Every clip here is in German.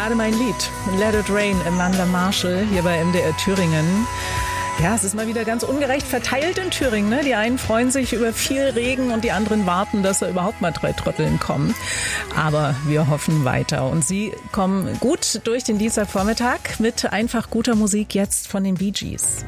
gerade mein Lied. Let It Rain, Amanda Marshall, hier bei MDR Thüringen. Ja, es ist mal wieder ganz ungerecht verteilt in Thüringen. Ne? Die einen freuen sich über viel Regen und die anderen warten, dass da überhaupt mal 3 Trötteln kommen. Aber wir hoffen weiter. Und Sie kommen gut durch den Dienstagvormittag mit einfach guter Musik jetzt von den Bee Gees.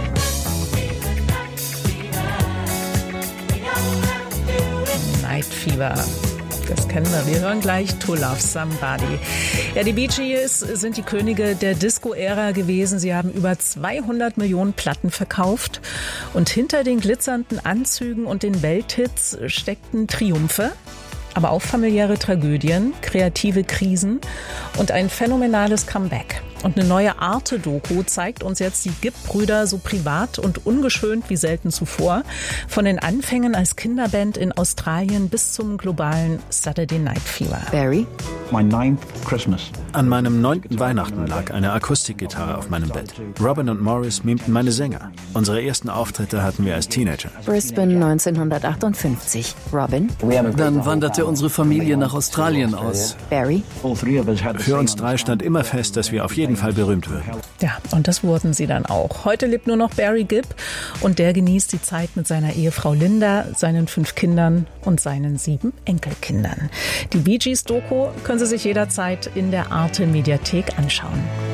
Night Fever. Das kennen wir. Wir hören gleich To Love Somebody. Ja, die Bee Gees sind die Könige der Disco-Ära gewesen. Sie haben über 200 Millionen Platten verkauft. Und hinter den glitzernden Anzügen und den Welthits steckten Triumphe, aber auch familiäre Tragödien, kreative Krisen und ein phänomenales Comeback. Und eine neue Arte-Doku zeigt uns jetzt die Gibb-Brüder so privat und ungeschönt wie selten zuvor. Von den Anfängen als Kinderband in Australien bis zum globalen Saturday Night Fever. Barry? My 9th Christmas. An meinem 9. Weihnachten lag eine Akustikgitarre auf meinem Bett. Robin und Morris mimten meine Sänger. Unsere ersten Auftritte hatten wir als Teenager. Brisbane 1958. Robin? Dann wanderte unsere Familie nach Australien aus. Barry? Für uns 3 stand immer fest, dass wir auf jeden Fall berühmt würden. Ja, und das wurden sie dann auch. Heute lebt nur noch Barry Gibb und der genießt die Zeit mit seiner Ehefrau Linda, seinen 5 Kindern und seinen 7 Enkelkindern. Die Bee Gees Doku können Sie sich jederzeit in der Arte Mediathek anschauen.